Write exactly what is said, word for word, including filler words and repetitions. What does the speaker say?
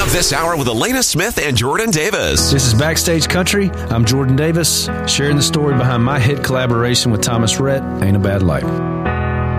This hour with Elena Smith and Jordan Davis. This is Backstage Country. I'm Jordan Davis, sharing the story behind my hit collaboration with Thomas Rhett, Ain't a Bad Life.